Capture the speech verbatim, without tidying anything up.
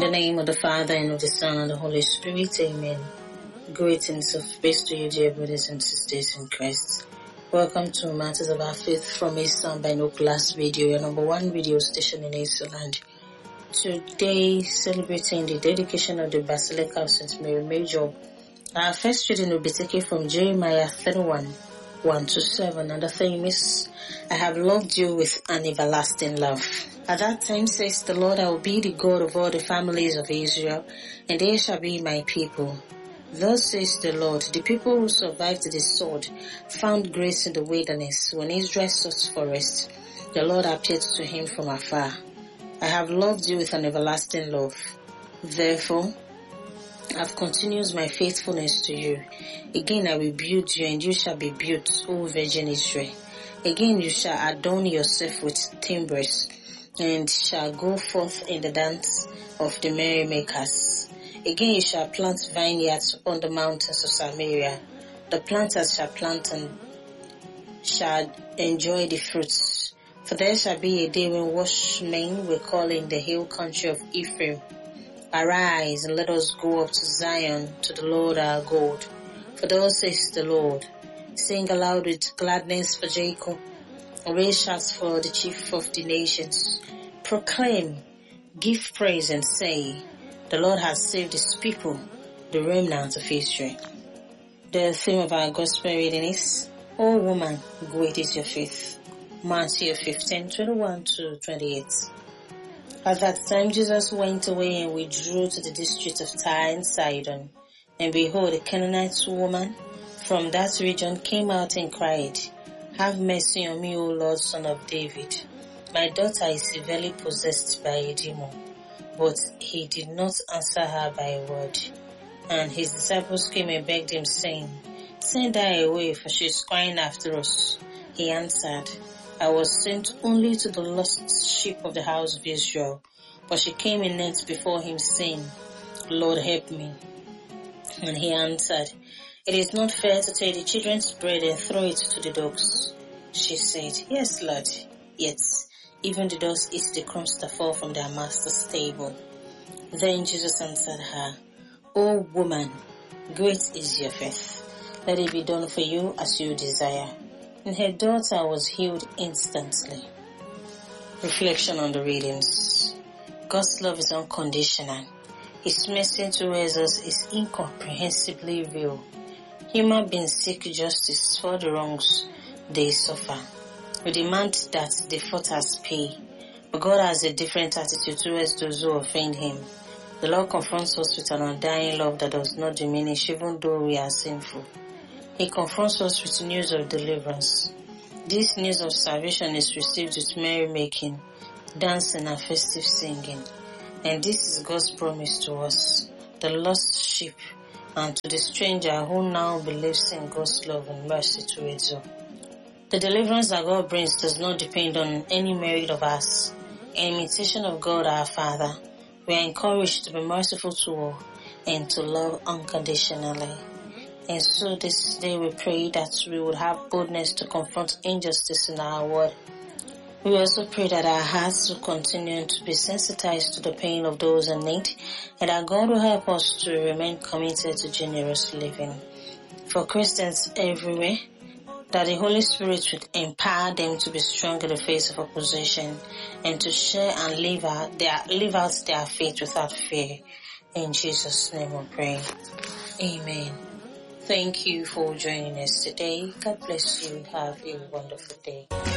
the name of the Father, and of the Son, and the Holy Spirit, amen. Greetings of peace to you, dear brothers and sisters in Christ. Welcome to Matters of Our Faith from Eastern Binoculars video, your number one radio station in Iceland. Today, celebrating the dedication of the Basilica of Saint Mary Major. Our first reading will be taken from Jeremiah thirty-one, one to seven, and the theme is, I have loved you with an everlasting love. At that time, says the Lord, I will be the God of all the families of Israel, and they shall be my people. Thus says the Lord, the people who survived the sword found grace in the wilderness. When Israel sought for rest, the Lord appeared to him from afar. I have loved you with an everlasting love. Therefore, I have continued my faithfulness to you. Again I will build you, and you shall be built, O Virgin Israel. Again you shall adorn yourself with timbrels, and shall go forth in the dance of the merrymakers. Again you shall plant vineyards on the mountains of Samaria. The planters shall plant and shall enjoy the fruits. For there shall be a day when watchmen will call in the hill country of Ephraim, Arise, and let us go up to Zion, to the Lord our God. For thus says the Lord, sing aloud with gladness for Jacob, and raise shouts for the chief of the nations. Proclaim, give praise, and say, the Lord has saved his people, the remnant of Israel. The theme of our gospel reading is, O woman, great is your faith. Matthew fifteen, twenty-one to twenty-eight. At that time Jesus went away and withdrew to the district of Tyre and Sidon. And behold, a Canaanite woman from that region came out and cried, Have mercy on me, O Lord, Son of David. My daughter is severely possessed by a demon. But he did not answer her by a word. And his disciples came and begged him, saying, Send her away, for she is crying after us. He answered, I was sent only to the lost sheep of the house of Israel. But she came and knelt before him, saying, Lord, help me. And he answered, It is not fair to take the children's bread and throw it to the dogs. She said, Yes, Lord. Yet even the dogs eat the crumbs that fall from their master's table. Then Jesus answered her, O woman, great is your faith. Let it be done for you as you desire. And her daughter was healed instantly. Reflection on the readings. God's love is unconditional. His mercy towards us is incomprehensibly real. Human beings seek justice for the wrongs they suffer. We demand that the faulters pay. But God has a different attitude towards those who offend him. The Lord confronts us with an undying love that does not diminish even though we are sinful. He confronts us with news of deliverance. This news of salvation is received with merrymaking, dancing, and festive singing. And this is God's promise to us, the lost sheep, and to the stranger who now believes in God's love and mercy towards us. The deliverance that God brings does not depend on any merit of us. In imitation of God our Father, we are encouraged to be merciful to all and to love unconditionally. And so this day we pray that we would have boldness to confront injustice in our world. We also pray that our hearts will continue to be sensitized to the pain of those in need, and that God will help us to remain committed to generous living. For Christians everywhere, that the Holy Spirit would empower them to be strong in the face of opposition and to share and live out their, live out their faith without fear. In Jesus' name we pray. Amen. Thank you for joining us today. God bless you. Have a wonderful day.